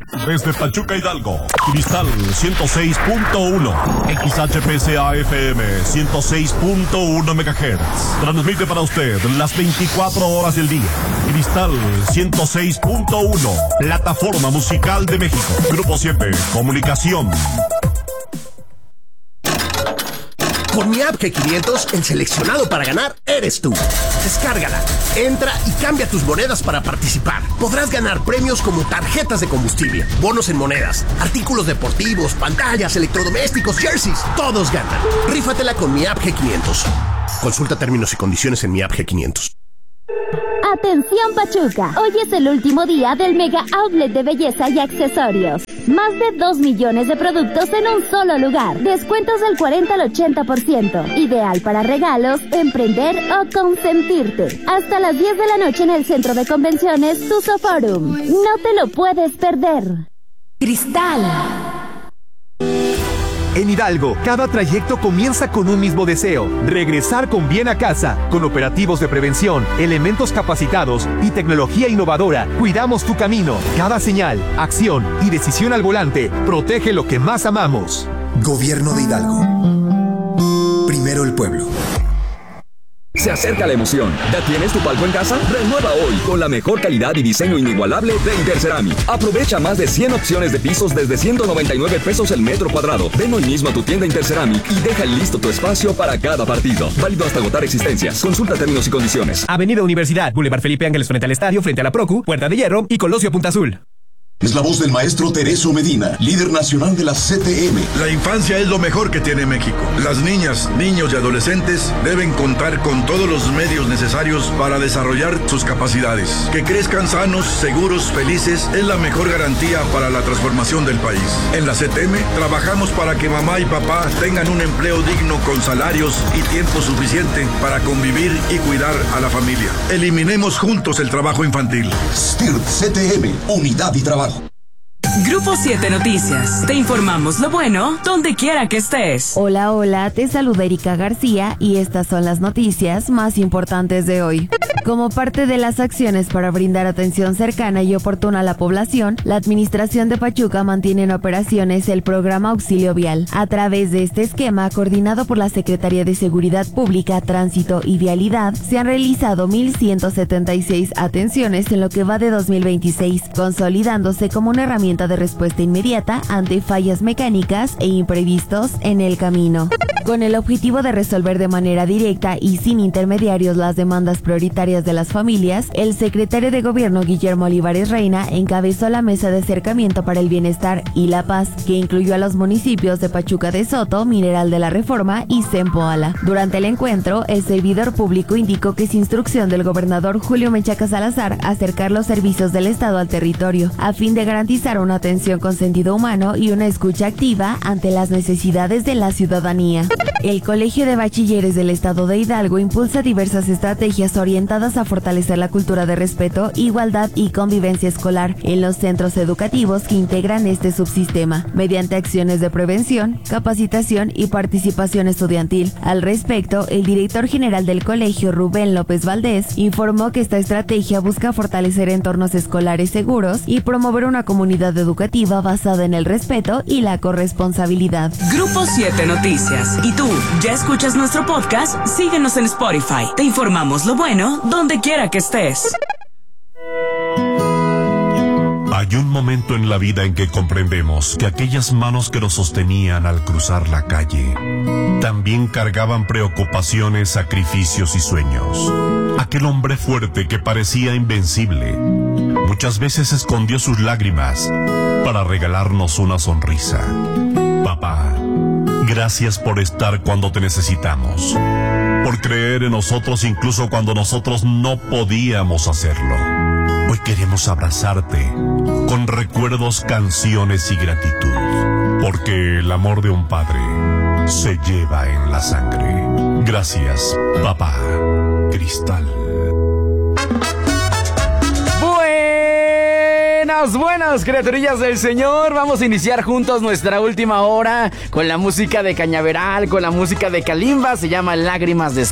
Desde Pachuca, Hidalgo, Cristal 106.1, XHPCA FM 106.1 MHz. Transmite para usted las 24 horas del día. Cristal 106.1, plataforma musical de México. Grupo 7, comunicación. Con mi app G500, el seleccionado para ganar eres tú. Descárgala, entra y cambia tus monedas para participar. Podrás ganar premios como tarjetas de combustible, bonos en monedas, artículos deportivos, pantallas, electrodomésticos, jerseys. Todos ganan. Rífatela con mi app G500. Consulta términos y condiciones en mi app G500. Atención Pachuca, hoy es el último día del Mega Outlet de belleza y accesorios. Más de 2 millones de productos en un solo lugar. Descuentos del 40 al 80%. Ideal para regalos, emprender o consentirte. Hasta las 10 de la noche en el Centro de Convenciones Tuzo Forum. No te lo puedes perder. Cristal. En Hidalgo, cada trayecto comienza con un mismo deseo: regresar con bien a casa. Con operativos de prevención, elementos capacitados y tecnología innovadora, cuidamos tu camino. Cada señal, acción y decisión al volante protege lo que más amamos. Gobierno de Hidalgo. Primero el pueblo. Se acerca la emoción. ¿Ya tienes tu palco en casa? Renueva hoy con la mejor calidad y diseño inigualable de Interceramic. Aprovecha más de 100 opciones de pisos desde 199 pesos el metro cuadrado. Ven hoy mismo a tu tienda Interceramic y deja listo tu espacio para cada partido. Válido hasta agotar existencias. Consulta términos y condiciones. Avenida Universidad, Boulevard Felipe Ángeles frente al estadio, frente a la Procu, Puerta de Hierro y Colosio Punta Azul. Es la voz del maestro Tereso Medina, líder nacional de la CTM. La infancia es lo mejor que tiene México. Las niñas, niños y adolescentes deben contar con todos los medios necesarios para desarrollar sus capacidades. Que crezcan sanos, seguros, felices es la mejor garantía para la transformación del país. En la CTM trabajamos para que mamá y papá tengan un empleo digno con salarios y tiempo suficiente para convivir y cuidar a la familia. Eliminemos juntos el trabajo infantil. STIRT CTM, unidad y trabajo. Grupo 7 Noticias. Te informamos lo bueno donde quiera que estés. Hola, hola, te saluda Erika García y estas son las noticias más importantes de hoy. Como parte de las acciones para brindar atención cercana y oportuna a la población, la Administración de Pachuca mantiene en operaciones el programa Auxilio Vial. A través de este esquema, coordinado por la Secretaría de Seguridad Pública, Tránsito y Vialidad, se han realizado 1,176 atenciones en lo que va de 2026, consolidándose como una herramienta de respuesta inmediata ante fallas mecánicas e imprevistos en el camino. Con el objetivo de resolver de manera directa y sin intermediarios las demandas prioritarias de las familias, el secretario de Gobierno Guillermo Olivares Reina encabezó la mesa de acercamiento para el bienestar y la paz, que incluyó a los municipios de Pachuca de Soto, Mineral de la Reforma y Zempoala. Durante el encuentro, el servidor público indicó que es instrucción del gobernador Julio Menchaca Salazar acercar los servicios del Estado al territorio, a fin de garantizar una atención con sentido humano y una escucha activa ante las necesidades de la ciudadanía. El Colegio de Bachilleres del Estado de Hidalgo impulsa diversas estrategias orientadas a fortalecer la cultura de respeto, igualdad y convivencia escolar en los centros educativos que integran este subsistema, mediante acciones de prevención, capacitación y participación estudiantil. Al respecto, el director general del colegio, Rubén López Valdés, informó que esta estrategia busca fortalecer entornos escolares seguros y promover una comunidad educativa basada en el respeto y la corresponsabilidad. Grupo 7 Noticias. ¿Y tú, ya escuchas nuestro podcast? Síguenos en Spotify. Te informamos lo bueno donde quiera que estés. Hay un momento en la vida en que comprendemos que aquellas manos que nos sostenían al cruzar la calle también cargaban preocupaciones, sacrificios y sueños. Aquel hombre fuerte que parecía invencible muchas veces escondió sus lágrimas para regalarnos una sonrisa. Papá, gracias por estar cuando te necesitamos, por creer en nosotros incluso cuando nosotros no podíamos hacerlo. Hoy queremos abrazarte con recuerdos, canciones y gratitud, porque el amor de un padre se lleva en la sangre. Gracias, papá. Cristal. Buenas criaturillas del Señor. Vamos a iniciar juntos nuestra última hora con la música de Cañaveral, con la música de Kalimba. Se llama Lágrimas de